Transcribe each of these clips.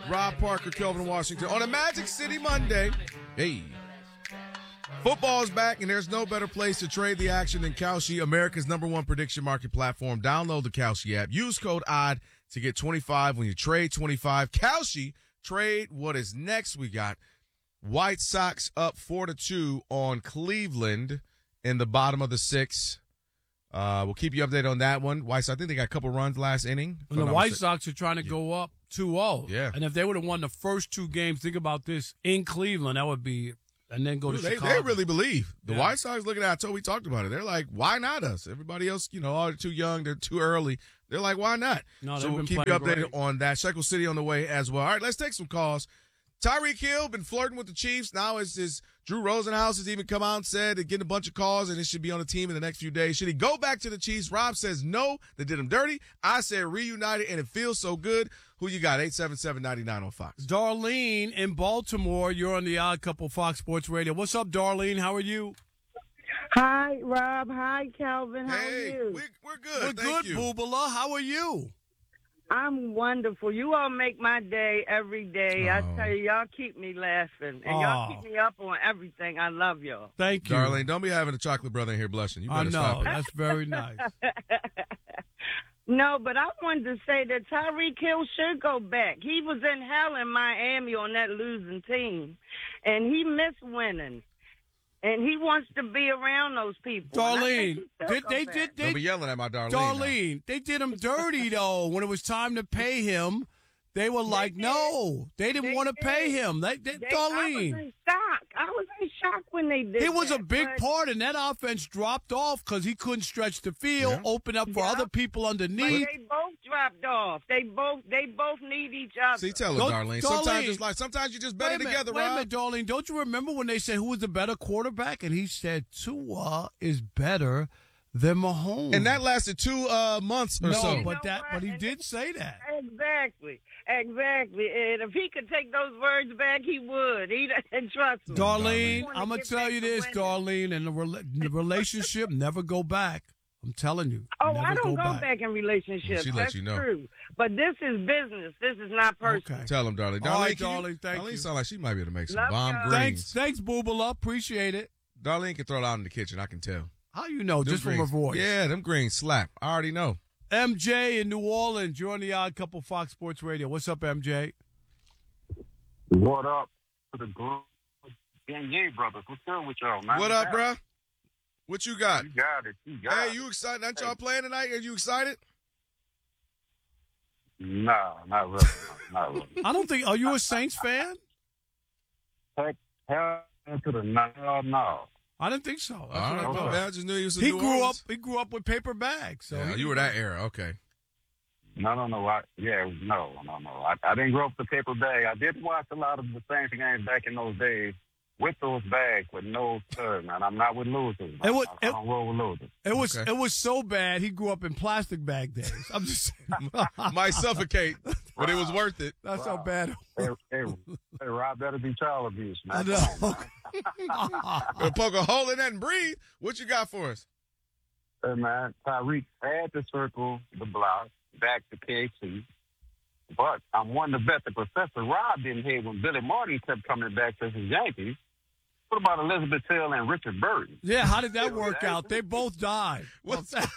Rob Parker, Kelvin Washington. On a Magic City Monday, hey, football's back, and there's no better place to trade the action than Kalshi, America's #1 prediction market platform. Download the Kalshi app. Use code ODD to get 25 when you trade 25. Kalshi, trade what is next. We got White Sox up 4-2 on Cleveland in the bottom of the 6th. We'll keep you updated on that one. White Sox, I think they got a couple runs last inning. And the White Sox are trying to go up 2-0. Yeah. And if they would have won the first 2 games, think about this, in Cleveland, that would be, and then go to Chicago. They really believe. The White Sox looking at it, we talked about it. They're like, why not us? Everybody else, they're too young, they're too early. They're like, why not? No, so we'll keep you updated on that. Shekel City on the way as well. All right, let's take some calls. Tyreek Hill been flirting with the Chiefs. Now is Drew Rosenhaus has even come out and said they're getting a bunch of calls and it should be on the team in the next few days. Should he go back to the Chiefs? Rob says no, they did him dirty. I said reunited and it feels so good. Who you got? 877-99 on Fox. Darlene in Baltimore. You're on the Odd Couple Fox Sports Radio. What's up, Darlene? How are you? Hi, Rob. Hi, Calvin. How are you? We're good. We're good, Boobala. How are you? I'm wonderful. You all make my day every day. I tell you, y'all keep me laughing. And y'all keep me up on everything. I love y'all. Thank you. Darlene, don't be having a chocolate brother in here blushing. You better stop it. That's very nice. No, but I wanted to say that Tyreek Hill should go back. He was in hell in Miami on that losing team, and he missed winning. And he wants to be around those people. Darlene, Don't be yelling at my Darlene. Darlene, they did him dirty, though. When it was time to pay him, they were like, no. They didn't want to pay him. Darlene. I was in shock. I was in shock when they did It was that, a big part, and that offense dropped off because he couldn't stretch the field, open up for other people underneath. But they both dropped off. They both need each other. See, tell her, Darlene. Sometimes you just better together, Wait a Rob. minute, Darlene. Don't you remember when they said who was the better quarterback? And he said Tua is better than Mahomes. And that lasted 2 months or so. But he did say that. Exactly. And if he could take those words back, he would. And trust me. Darlene, I'm going to tell you this, Darlene, and the relationship never go back. I'm telling you. Oh, I don't go back in relationships. She lets you know. True. But this is business. This is not personal. Okay. Tell him, Darlene. All right, Darlene, thank you. Darlene sounds like she might be able to make some Love bomb y'all. greens. Thanks, Boobala. Appreciate it. Darlene can throw it out in the kitchen. I can tell. How you know? Just from her voice. Yeah, them greens slap. I already know. MJ in New Orleans. You're on the Odd Couple Fox Sports Radio. What's up, MJ? What up to the group? NBA brothers. What's up with y'all, man? What up, bruh? What you got? You got it. Hey, you excited? Aren't y'all playing tonight? Are you excited? No, not really. Not really. I don't think. Are you a Saints fan? Heck, hell to the no. I didn't think so. That's All what I right, thought. man. I just knew you was in He New grew Orleans. up. He grew up with paper bags. So Yeah, you were that era. Okay. No. I didn't grow up with the paper bag. I did watch a lot of the Saints games back in those days with those bags with no stud, man. I'm not with losers. I don't roll with losers. It was so bad. He grew up in plastic bag days. I'm just saying. Might suffocate, but it was worth it. That's how bad. Hey, Rob, that'll be child abuse, man. I know. Gonna poke a hole in that and breathe. What you got for us? Hey, man, Tyreek had to circle the block back to KC. But I'm one to bet that Professor Rob didn't hate when Billy Martin kept coming back to his Yankees. What about Elizabeth Hill and Richard Burton? Yeah, how did that work out? They both died. What's that?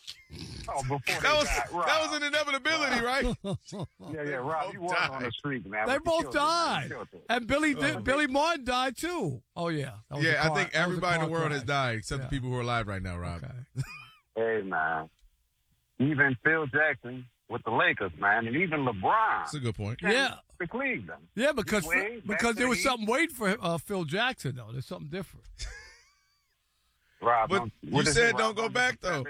That was an inevitability, right? Yeah, Rob, you was on the street, man. They both died. And Billy Martin died, too. Oh, yeah. Yeah, I think everybody in the world has died except the people who are alive right now, Rob. Okay. Hey, man. Even Phil Jackson with the Lakers, man, and even LeBron. That's a good point. Yeah. To Cleveland. Yeah, because there was something waiting for Phil Jackson, though. There's something different. Rob, but you said don't go back, though.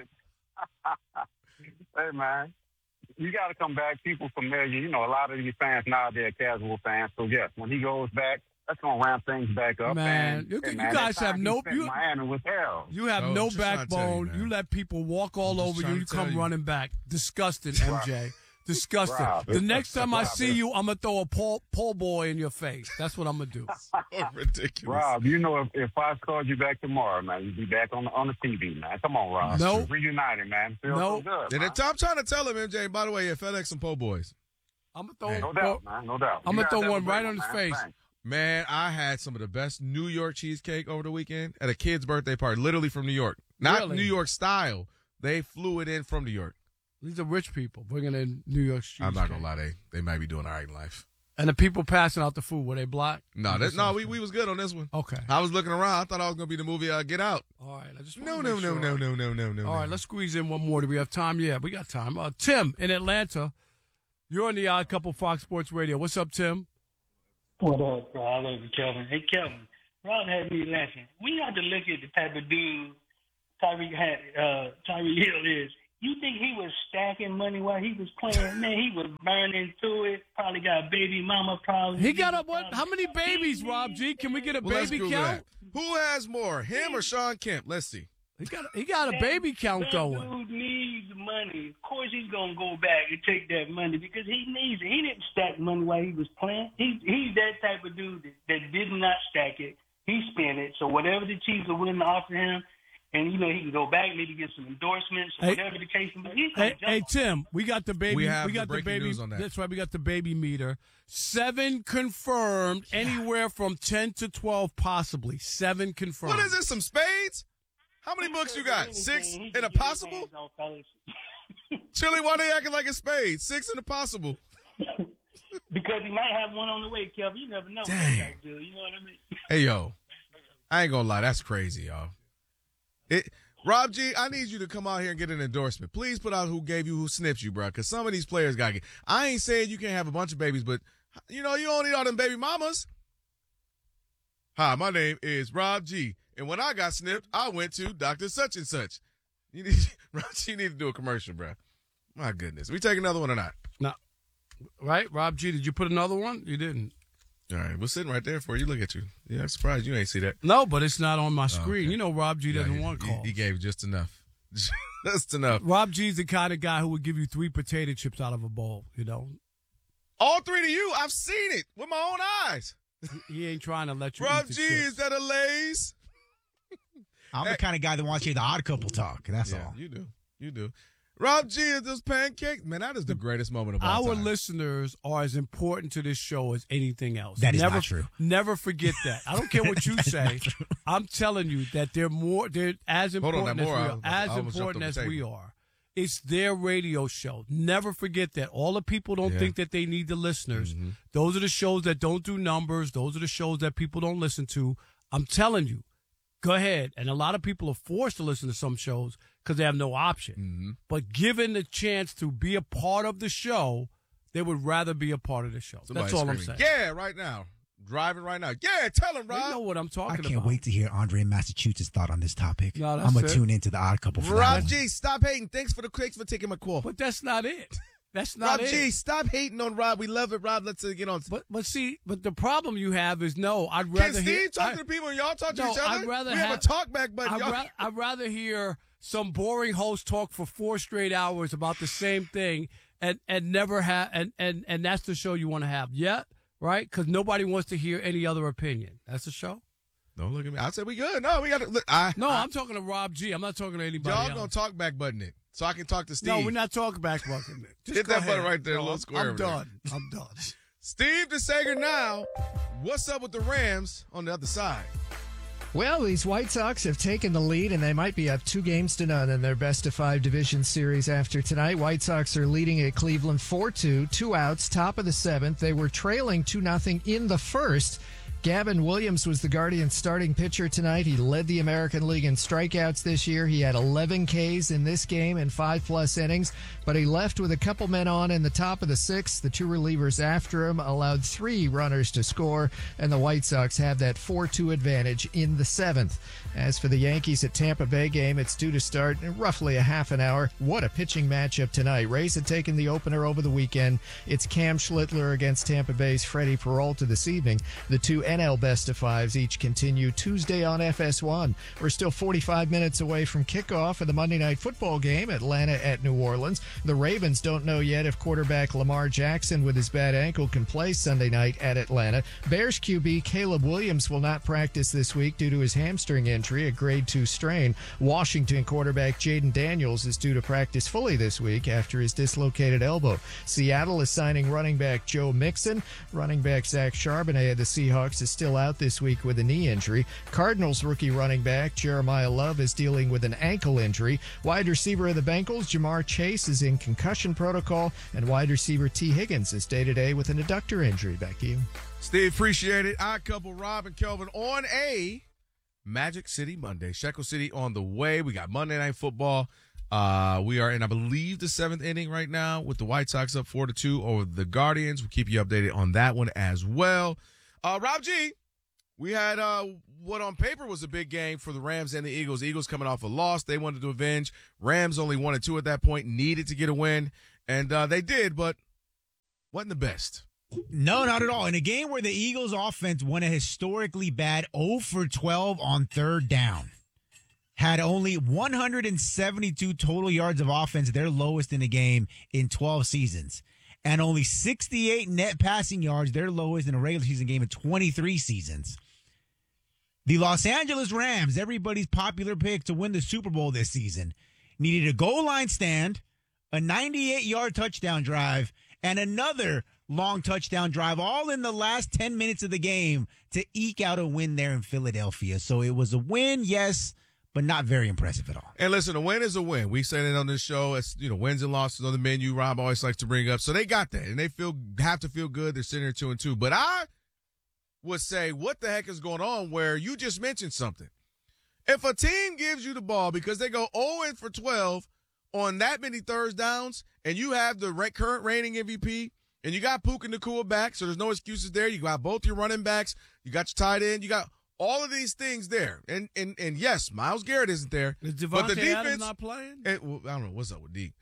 Hey, man. You got to come back. People familiar. You know, a lot of these fans nowadays are casual fans. So, yes, when he goes back, that's going to ramp things back up. Man, you guys have no... Miami was hell. You have no backbone. You let people walk all over you. You come running back. Disgusting, MJ. Disgusting. Rob, the next time I see you, I'm going to throw a poor boy in your face. That's what I'm going to do. So ridiculous. Rob, you know, if Fox called you back tomorrow, man, you'd be back on the TV, man. Come on, Rob. Nope. Reunited, man. Feels so good. And I'm trying to tell him, MJ, by the way, FedEx some po' boys. I'm gonna No doubt, man. No doubt. I'm You gonna guys throw have a one great right on his man. face. Thanks. Man, I had some of the best New York cheesecake over the weekend at a kid's birthday party, literally from New York. Not Really? New York style. They flew it in from New York. These are rich people bringing in New York street. I'm not going to lie. They might be doing all right in life. And the people passing out the food, were they black? No, we was good on this one. Okay. I was looking around. I thought I was going to be the movie Get Out. All right. I just No. wanna make sure. All right, let's squeeze in one more. Do we have time? Yeah, we got time. Tim in Atlanta. You're on the Odd Couple Fox Sports Radio. What's up, Tim? What up, bro? I love you, Kelvin. Hey, Kelvin, Ron had me laughing. We got to look at the type of dude Tyreek Hill is. You think he was stacking money while he was playing? Man, he was burning through it. Probably got a baby mama problem. He got what? How many babies, Rob G? Can we get a Let's baby Google count? that. Who has more, him or Sean Kemp? Let's see. He got a baby count that going. Dude needs money. Of course, he's gonna go back and take that money because he needs it. He didn't stack money while he was playing. He's that type of dude that did not stack it. He spent it. So whatever the Chiefs are willing to offer him, and he can go back, maybe get some endorsements, or whatever the case may be. Hey, Tim, we got the baby. We have got the the breaking baby. news on that. That's right. We got the baby meter. 7 confirmed. Anywhere from 10 to 12, possibly. 7 confirmed. What is this, some spades? How many books you got? 6 and a possible? Chili, why they acting like a spade? 6 and a possible. Because he might have one on the way, Kelvin. You never know. Dang. What that guy do. You know what I mean? Hey, yo, I ain't gonna lie. That's crazy, y'all. Rob G, I need you to come out here and get an endorsement. Please put out who snipped you, bro, because some of these players got to get. I ain't saying you can't have a bunch of babies, but, you don't need all them baby mamas. Hi, my name is Rob G, and when I got snipped, I went to Dr. Such and Such. Rob G need to do a commercial, bro. My goodness. We take another one or not? No. Right? Rob G, did you put another one? You didn't. All right, we're sitting right there for you. Look at you. Yeah, I'm surprised you ain't see that. No, but it's not on my screen. okay. You know Rob G doesn't want He calls. gave just enough. Just enough. Rob G's the kind of guy who would give you 3 potato chips out of a bowl, All 3 to you. I've seen it with my own eyes. He ain't trying to let you Rob eat the G, chips. is that a Lay's? I'm the kind of guy that wants to hear the Odd Couple talk. That's all. You do. Rob G, is those pancakes? Man, that is the greatest moment of all Our time. listeners are as important to this show as anything else. That is not true. Never forget that. I don't care what you say. I'm telling you that they're as important as we are. It's their radio show. Never forget that. All the people don't think that they need the listeners. Mm-hmm. Those are the shows that don't do numbers. Those are the shows that people don't listen to. I'm telling you. Go ahead. And a lot of people are forced to listen to some shows because they have no option. Mm-hmm. But given the chance to be a part of the show, they would rather be a part of the show. Somebody's That's all screaming, I'm saying. Yeah, right now. Driving right now. Yeah, tell him, They Rob. know what I'm I talking can't about. wait to hear Andre in Massachusetts' thought on this topic. No, that's I'm going it. to tune into the Odd Couple for that Rob one. G, stop hating. Thanks for taking my call. But that's not it. That's not Rob it. G, stop hating on Rob. We love it, Rob. Let's get on. But the problem you have is I'd Can rather Steve talk to the people and y'all talk to each other? I'd rather we have a talk back button. I'd rather hear some boring host talk for 4 straight hours about the same thing and never have and that's the show you want to have. Yeah, right? Because nobody wants to hear any other opinion. That's the show. Don't look at me. I said we good. No, we got to. I'm talking to Rob G. I'm not talking to anybody Y'all else. gonna talk back button it so I can talk to Steve. No, we're not talking back bucking it. Just Hit go that button ahead. right there, No, little square I'm over there. done. I'm done. Steve DeSager now. What's up with the Rams on the other side? Well, these White Sox have taken the lead, and they might be up 2-0 in their best-of-5 division series after tonight. White Sox are leading at Cleveland 4-2, 2 outs, top of the 7th. They were trailing 2-0 in the first. Gavin Williams was the Guardians' starting pitcher tonight. He led the American League in strikeouts this year. He had 11 Ks in this game in 5+ innings, but he left with a couple men on in the top of the 6th. The 2 relievers after him allowed 3 runners to score, and the White Sox have that 4-2 advantage in the 7th. As for the Yankees at Tampa Bay game, it's due to start in roughly a half an hour. What a pitching matchup tonight. Rays had taken the opener over the weekend. It's Cam Schlittler against Tampa Bay's Freddie Peralta this evening. The 2 NL Best of Fives each continue Tuesday on FS1. We're still 45 minutes away from kickoff of the Monday Night Football game, Atlanta at New Orleans. The Ravens don't know yet if quarterback Lamar Jackson with his bad ankle can play Sunday night at Atlanta. Bears QB Caleb Williams will not practice this week due to his hamstring injury, a grade 2 strain. Washington quarterback Jaden Daniels is due to practice fully this week after his dislocated elbow. Seattle is signing running back Joe Mixon. Running back Zach Charbonnet of the Seahawks is still out this week with a knee injury. Cardinals rookie running back Jeremiah Love is dealing with an ankle injury. Wide receiver of the Bengals, Jamar Chase, is in concussion protocol, and wide receiver T. Higgins is day-to-day with an adductor injury. Back to you. Steve, appreciate it. Odd Couple, Rob and Kelvin on a Magic City Monday. Shekel City on the way. We got Monday Night Football. We are in, I believe, the 7th inning right now with the White Sox up 4-2 over the Guardians. We'll keep you updated on that one as well. Rob G, we had what on paper was a big game for the Rams and the Eagles. Eagles coming off a loss. They wanted to avenge. Rams only 1-2 at that point, needed to get a win. And they did, but wasn't the best. No, not at all. In a game where the Eagles offense went a historically bad 0 for 12 on third down. Had only 172 total yards of offense, their lowest in the game in 12 seasons. And only 68 net passing yards, their lowest in a regular season game in 23 seasons. The Los Angeles Rams, everybody's popular pick to win the Super Bowl this season, needed a goal line stand, a 98-yard touchdown drive, and another long touchdown drive, all in the last 10 minutes of the game to eke out a win there in Philadelphia. So it was a win, yes, but not very impressive at all. And listen, a win is a win. We said it on this show. It's, wins and losses on the menu. Rob always likes to bring up. So they got that, and they have to feel good. They're sitting here 2-2. But I would say, what the heck is going on where you just mentioned something? If a team gives you the ball because they go 0 for 12 on that many third downs, and you have the current reigning MVP, and you got Puka Nacua back, so there's no excuses there. You got both your running backs. You got your tight end. You got all of these things there. And yes, Myles Garrett isn't there. Is Devontae Adams not playing? I don't know. What's up with D?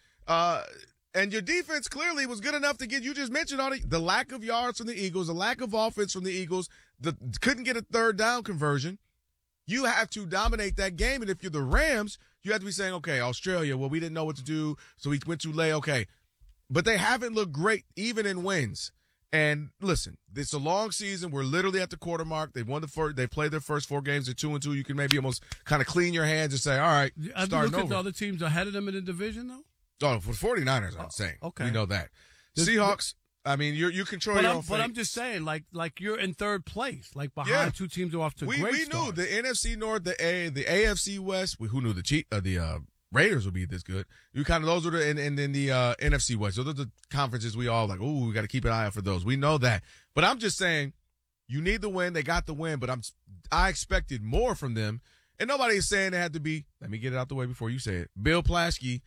And your defense clearly was good enough to get, you just mentioned all the lack of yards from the Eagles, the lack of offense from the Eagles, couldn't get a third down conversion. You have to dominate that game. And if you're the Rams, you have to be saying, okay, Australia, well, we didn't know what to do, so we went too late. Okay. But they haven't looked great, even in wins. And listen, it's a long season. We're literally at the quarter mark. They played their first 4 games. They're 2-2. You can maybe almost kind of clean your hands and say, all right, have you looked at the other teams ahead of them in the division, though? Oh, for the 49ers, I'm saying. Okay. We know that. Seahawks, I mean, you control your own fate. But I'm just saying, like you're in third place, like behind 2 teams who are off to great starts. We knew the NFC North, the AFC West. Who knew the Raiders would be this good? Those are and then the NFC West. So those are the conferences we all like, we got to keep an eye out for those. We know that. But I'm just saying, you need the win. They got the win, but I expected more from them. And nobody is saying they had to be, let me get it out the way before you say it, Bill Plaschke,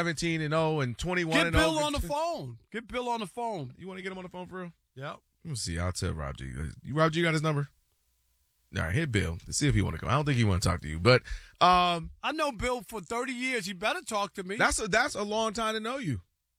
17-0 and 21-0. Get Bill on the phone. Get Bill on the phone. You want to get him on the phone for real? Yep. Let's see. I'll tell Rob G. Rob G got his number? All right, hit Bill to see if he want to come. I don't think he want to talk to you, but I know Bill for 30 years. He better talk to me. That's a long time to know you.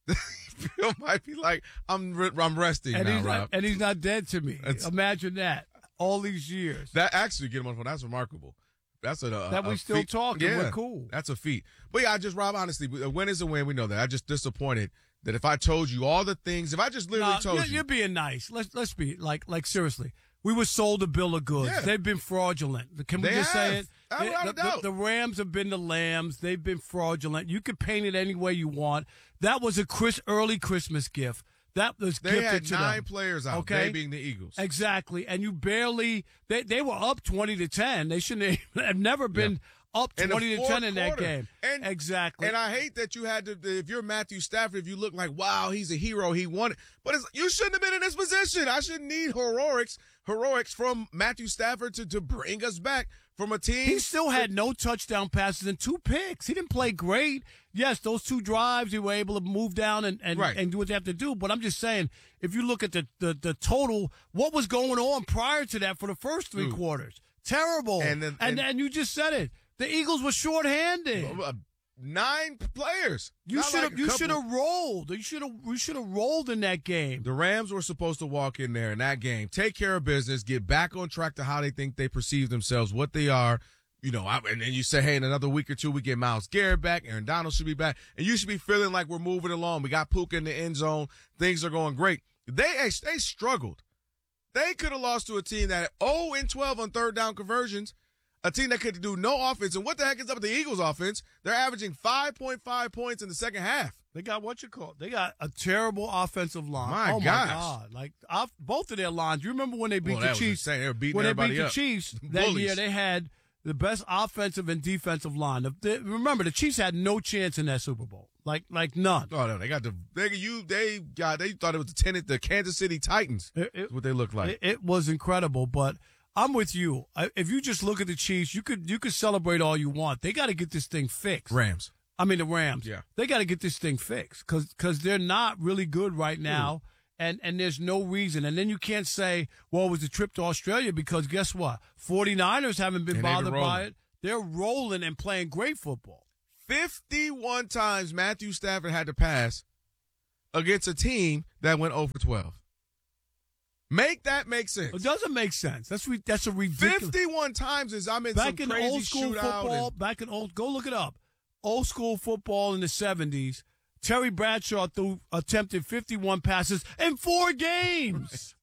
Bill might be like, I'm resting and now, Rob. And he's not dead to me. Imagine that. All these years. That actually get him on the phone. That's remarkable. That's that we still talking. Yeah, we're cool. That's a feat. But yeah, Rob, honestly, a win is a win. We know that. I'm just disappointed that if I told you all the things, if I just literally told you. You're being nice. Let's be like seriously. We were sold a bill of goods. Yeah. They've been fraudulent. Can we just say it? The Rams have been the Lambs. They've been fraudulent. You can paint it any way you want. That was a early Christmas gift. That was gifted to them. They had 9 players out, okay? They being the Eagles. Exactly. And you barely – they were up 20-10. They shouldn't have never been up 20-10 in that game. Exactly. And I hate that you had to – if you're Matthew Stafford, if you look like, wow, he's a hero, he won it. But you shouldn't have been in this position. I shouldn't need heroics from Matthew Stafford to bring us back from a team. He still had no touchdown passes and 2 picks. He didn't play great. Yes, those 2 drives, he were able to move down and do what they have to do. But I'm just saying, if you look at the total, what was going on prior to that for the first 3 quarters? Terrible. And you just said it. The Eagles were shorthanded. 9 players. You should have rolled. You should have rolled in that game. The Rams were supposed to walk in there in that game, take care of business, get back on track to how they think they perceive themselves, what they are. You know, and then you say, hey, in another week or two, we get Myles Garrett back. Aaron Donald should be back. And you should be feeling like we're moving along. We got Puka in the end zone. Things are going great. They struggled. They could have lost to a team that 0-12 on third down conversions, a team that could do no offense. And what the heck is up with the Eagles offense? They're averaging 5.5 points in the second half. They got They got a terrible offensive line. My God. Like, both of their lines. You remember when they beat the Chiefs? They were beating when everybody they beat up. the Chiefs that year, they had the best offensive and defensive line. Remember, the Chiefs had no chance in that Super Bowl. Like none. Oh no, they thought it was the Kansas City Titans. That's what they looked like. It was incredible, but I'm with you. If you just look at the Chiefs, you could celebrate all you want. They got to get this thing fixed. The Rams. Yeah. They got to get this thing fixed because they're not really good right now. And there's no reason. And then you can't say, well, it was a trip to Australia because guess what? 49ers haven't been bothered by it. They're rolling and playing great football. 51 times Matthew Stafford had to pass against a team that went 0-12. Make that make sense. It doesn't make sense. That's a ridiculous. 51 times I'm in back some in crazy old school shootout. football, go look it up. Old school football in the 70s. Terry Bradshaw attempted 51 passes in 4 games.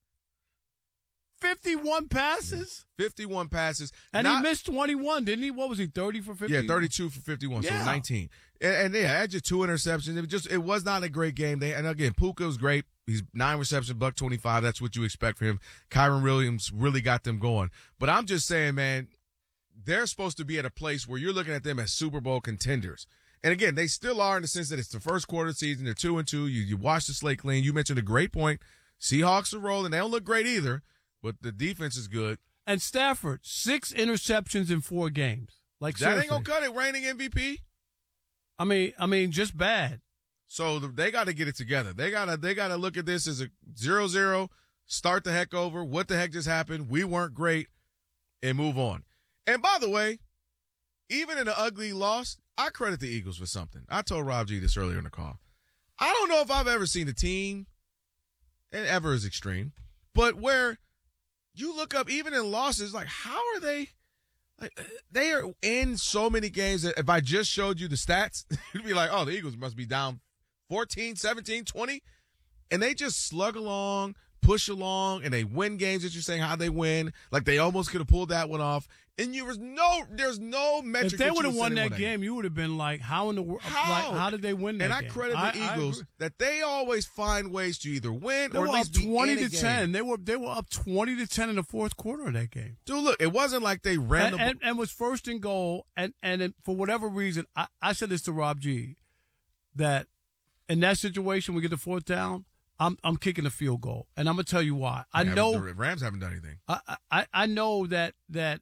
51 passes? 51 passes. And he missed 21, didn't he? What was he, 30 for 50? Yeah, 32 for 51, yeah. So 19. And had just 2 interceptions. It was not a great game. And again, Puka was great. He's 9 receptions, $125. That's what you expect from him. Kyron Williams really got them going. But I'm just saying, man, they're supposed to be at a place where you're looking at them as Super Bowl contenders. And again, they still are in the sense that it's the first quarter of the season. They're 2-2. You wash the slate clean. You mentioned a great point. Seahawks are rolling. They don't look great either, but the defense is good. And Stafford, 6 interceptions in 4 games. Like that ain't gonna cut it. Reigning MVP. I mean, just bad. So they got to get it together. They gotta look at this as a 0-0. Start the heck over. What the heck just happened? We weren't great, and move on. And by the way, even in an ugly loss, I credit the Eagles for something. I told Rob G this earlier in the call. I don't know if I've ever seen a team, and ever is extreme, but where you look up, even in losses, like how are they? Like, they are in so many games that if I just showed you the stats, you'd be like, oh, the Eagles must be down 14, 17, 20. And they just slug along, push along, and they win games that you're saying how they win. Like they almost could have pulled that one off. And there's no metric. If they would have won that game, you would have been like, how in the world? How did they win that game? And I credit the Eagles that they always find ways to either win or at least be 20-10. They were up 20-10 in the fourth quarter of that game. Dude, look, it wasn't like they ran and was first and goal. And for whatever reason, I said this to Rob G, that in that situation, we get the 4th down. I'm kicking a field goal, and I'm gonna tell you why. I know Rams haven't done anything. I know that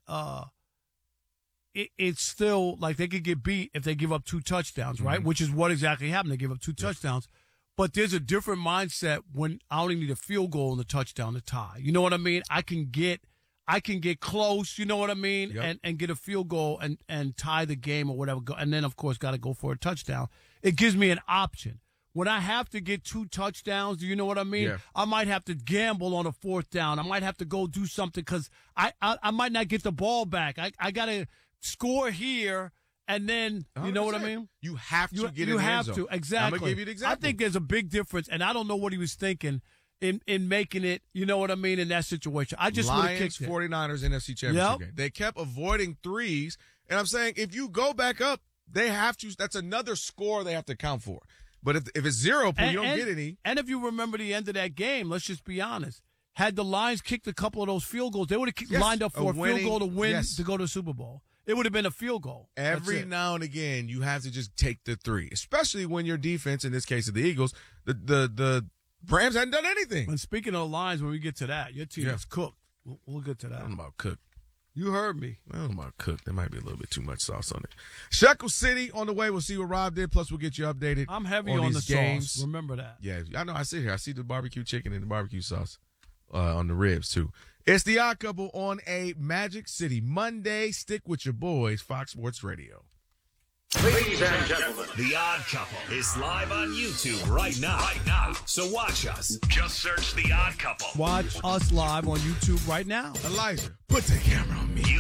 it's still like they could get beat if they give up 2 touchdowns, right? Mm-hmm. Which is what exactly happened. They give up 2 touchdowns, but there's a different mindset when I only need a field goal and a touchdown to tie. You know what I mean? I can get close. You know what I mean? Yep. And get a field goal and tie the game or whatever. And then of course got to go for a touchdown. It gives me an option. When I have to get 2 touchdowns, do you know what I mean? Yeah. I might have to gamble on a 4th down. I might have to go do something because I might not get the ball back. I got to score here, and then, you know what I mean? You have to get it. You have to, exactly. I'm going to give you the example. I think there's a big difference, and I don't know what he was thinking in making it, you know what I mean, in that situation. I just would have kicked it. 49ers NFC Championship game. They kept avoiding threes, and I'm saying if you go back up, they have to. That's another score they have to account for. But if it's 0 point, you don't get any. And if you remember the end of that game, let's just be honest. Had the Lions kicked a couple of those field goals, they would have lined up for a field goal to win to go to the Super Bowl. It would have been a field goal. Every now and again, you have to just take the 3, especially when your defense, in this case of the Eagles, the Rams hadn't done anything. And speaking of the Lions, when we get to that, your team is cooked. We'll get to that. I don't know about cooked. You heard me. I don't know about cooked. There might be a little bit too much sauce on it. Shekel City on the way. We'll see what Rob did. Plus, we'll get you updated. I'm heavy on the games. Sauce. Remember that. Yeah, I know. I sit here. I see the barbecue chicken and the barbecue sauce on the ribs, too. It's the Odd Couple on a Magic City Monday. Stick with your boys, Fox Sports Radio. Ladies and gentlemen, The Odd Couple is live on YouTube right now. So watch us. Just search The Odd Couple. Watch us live on YouTube right now. Elijah, put the camera on me.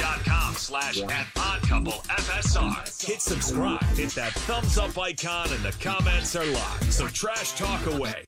YouTube.com/@oddcouplefsr. Hit subscribe. Hit that thumbs up icon and the comments are live. So trash talk away.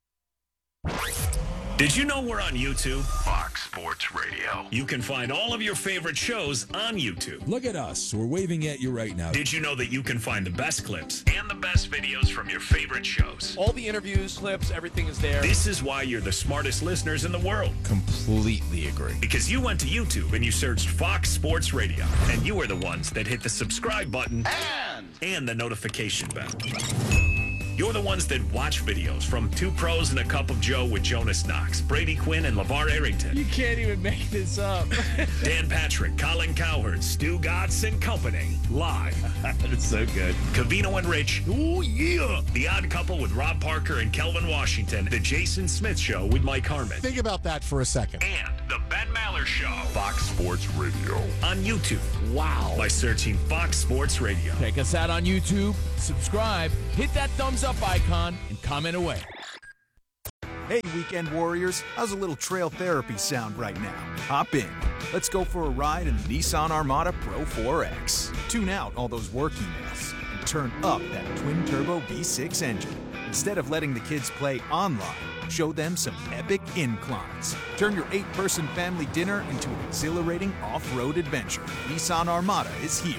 Did you know we're on YouTube? Fox Sports Radio. You can find all of your favorite shows on YouTube. Look at us. We're waving at you right now. Did you know that you can find the best clips and the best videos from your favorite shows? All the interviews, clips, everything is there. This is why you're the smartest listeners in the world. Completely agree. Because you went to YouTube and you searched Fox Sports Radio. And you were the ones that hit the subscribe button and the notification bell. You're the ones that watch videos from Two Pros and a Cup of Joe with Jonas Knox, Brady Quinn, and LeVar Arrington. You can't even make this up. Dan Patrick, Colin Cowherd, Stu Gatz and company. Live. That's so good. Covino and Rich. Oh, yeah. The Odd Couple with Rob Parker and Kelvin Washington. The Jason Smith Show with Mike Harmon. Think about that for a second. And The Ben Maller Show. Fox Sports Radio. On YouTube. Wow. By searching Fox Sports Radio. Check us out on YouTube. Subscribe. Hit that thumbs up icon and comment away. Hey, weekend warriors. How's a little trail therapy sound right now? Hop in. Let's go for a ride in the Nissan Armada Pro 4X. Tune out all those work emails and turn up that twin-turbo V6 engine. Instead of letting the kids play online, show them some epic inclines. Turn your 8-person family dinner into an exhilarating off-road adventure. Nissan Armada is here.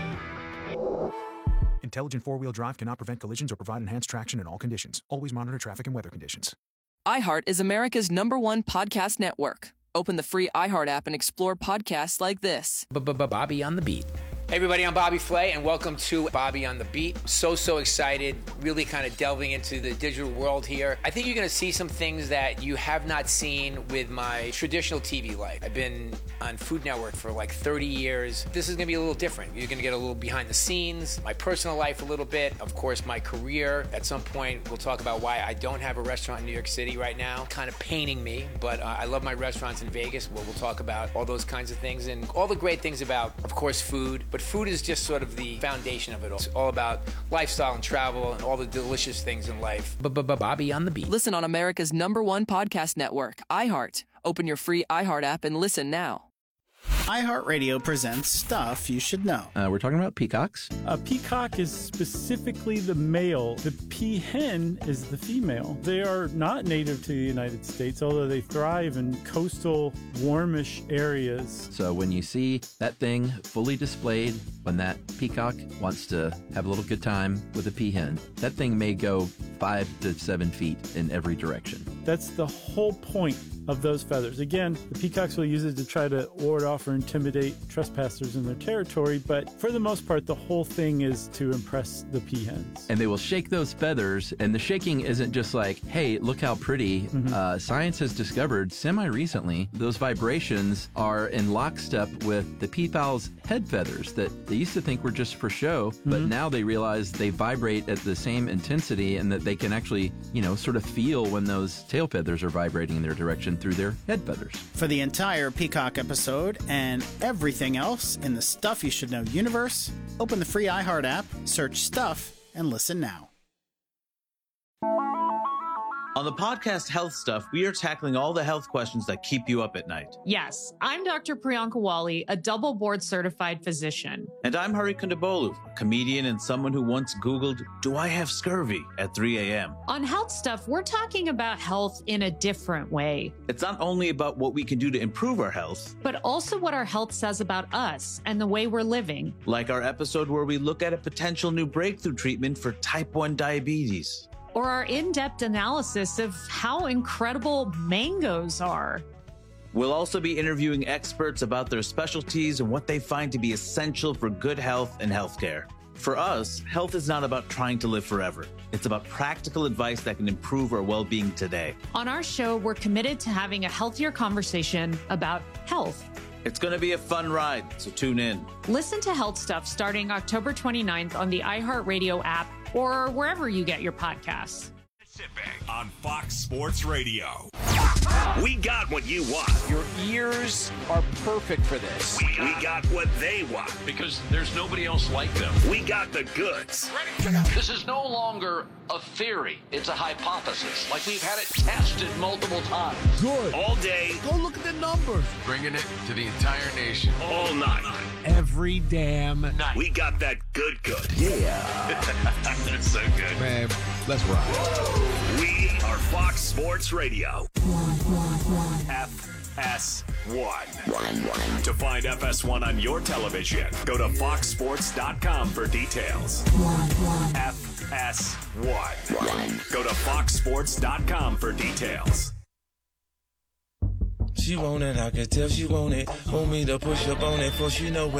Intelligent four-wheel drive cannot prevent collisions or provide enhanced traction in all conditions. Always monitor traffic and weather conditions. iHeart is America's #1 podcast network. Open the free iHeart app and explore podcasts like this. Bobby on the Beat. Hey everybody, I'm Bobby Flay, and welcome to Bobby on the Beat. So excited, really kind of delving into the digital world here. I think you're going to see some things that you have not seen with my traditional TV life. I've been on Food Network for like 30 years. This is going to be a little different. You're going to get a little behind the scenes, my personal life a little bit, of course my career. At some point, we'll talk about why I don't have a restaurant in New York City right now. Kind of paining me, but I love my restaurants in Vegas. We'll talk about all those kinds of things and all the great things about, of course, food. But food is just sort of the foundation of it all. It's all about lifestyle and travel and all the delicious things in life. Bobby on the Beat. Listen on America's #1 podcast network, iHeart. Open your free iHeart app and listen now. iHeartRadio presents Stuff You Should Know. We're talking about peacocks. A peacock is specifically the male. The peahen is the female. They are not native to the United States, although they thrive in coastal, warmish areas. So when you see that thing fully displayed, when that peacock wants to have a little good time with a peahen, that thing may go 5 to 7 feet in every direction. That's the whole point of those feathers. Again, the peacocks will use it to try to ward off or intimidate trespassers in their territory, but for the most part, the whole thing is to impress the peahens. And they will shake those feathers, and the shaking isn't just like, hey, look how pretty. Science has discovered semi-recently those vibrations are in lockstep with the peafowl's head feathers that they used to think were just for show, but now they realize they vibrate at the same intensity and that they can actually, sort of feel when those tail feathers are vibrating in their direction through their head feathers. For the entire Peacock episode and everything else in the Stuff You Should Know universe, open the free iHeart app, search Stuff, and listen now. On the podcast Health Stuff, we are tackling all the health questions that keep you up at night. Yes, I'm Dr. Priyanka Wali, a double board certified physician. And I'm Hari Kondabolu, a comedian and someone who once Googled, do I have scurvy at 3 a.m.? On Health Stuff, we're talking about health in a different way. It's not only about what we can do to improve our health, but also what our health says about us and the way we're living. Like our episode where we look at a potential new breakthrough treatment for type 1 diabetes. Or our in-depth analysis of how incredible mangoes are. We'll also be interviewing experts about their specialties and what they find to be essential for good health and healthcare. For us, health is not about trying to live forever. It's about practical advice that can improve our well-being today. On our show, we're committed to having a healthier conversation about health. It's going to be a fun ride, so tune in. Listen to Health Stuff starting October 29th on the iHeartRadio app or wherever you get your podcasts. Pacific on Fox Sports Radio. We got what you want. Your ears are perfect for this. We got what they want. Because there's nobody else like them. We got the goods. This is no longer a theory. It's a hypothesis. Like we've had it tested multiple times. Good. All day. Go look at the numbers. Bringing it to the entire nation. All night. Every damn night. We got that good. Yeah. That's so good. Man, let's rock. We are Fox Sports Radio. FS1. To find FS1 on your television, go to foxsports.com for details. FS1. Go to foxsports.com for details. She want it, I can tell she want it. Want me to push up on it, for she know